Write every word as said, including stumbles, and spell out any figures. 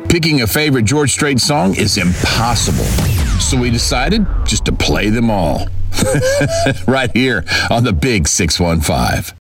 Picking a favorite George Strait song is impossible. So we decided just to play them all. Right here on the Big six one five.